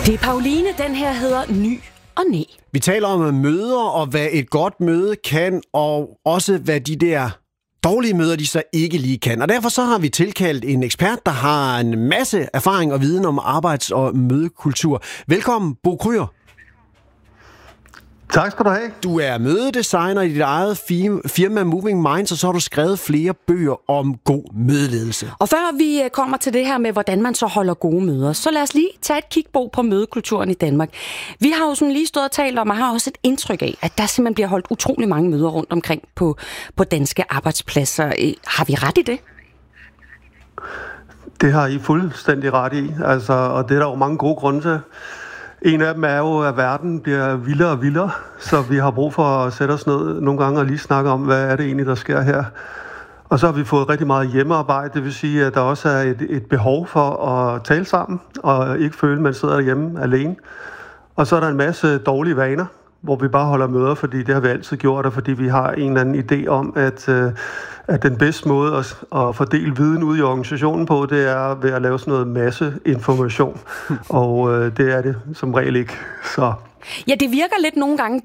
Det er Pauline, den her hedder Ny og Næ. Vi taler om møder, og hvad et godt møde kan, og også hvad de der dårlige møder, de så ikke lige kan. Og derfor så har vi tilkaldt en ekspert, der har en masse erfaring og viden om arbejds- og mødekultur. Velkommen, Bo Kryger. Tak skal du have. Du er mødedesigner i dit eget firma Moving Minds, og så har du skrevet flere bøger om god mødeledelse. Og før vi kommer til det her med, hvordan man så holder gode møder, så lad os lige tage et kig på mødekulturen i Danmark. Vi har jo sådan lige stået og talt om, og har også et indtryk af, at der simpelthen bliver holdt utrolig mange møder rundt omkring på danske arbejdspladser. Har vi ret i det? Det har I fuldstændig ret i, og det er der jo mange gode grunde til. En af dem er jo, at verden bliver vildere og vildere, så vi har brug for at sætte os ned nogle gange og lige snakke om, hvad er det egentlig, der sker her. Og så har vi fået rigtig meget hjemmearbejde, det vil sige, at der også er et behov for at tale sammen, og ikke føle, at man sidder derhjemme alene. Og så er der en masse dårlige vaner, hvor vi bare holder møder, fordi det har vi altid gjort, og fordi vi har en eller anden idé om, at den bedste måde at fordele viden ud i organisationen på, det er ved at lave sådan noget masse information. Og det er det som regel ikke. Så. Ja, det virker lidt nogle gange